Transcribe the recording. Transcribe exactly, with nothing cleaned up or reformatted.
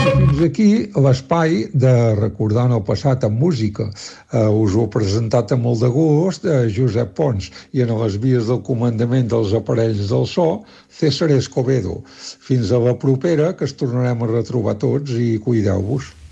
I fins aquí l'espai de Recordant el passat amb música. Uh, us ho he presentat amb molt de gust, uh, Josep Pons, i en les vies del comandament dels aparells del so, César Escobedo. Fins a la propera, que es tornarem a retrobar tots, i cuideu-vos.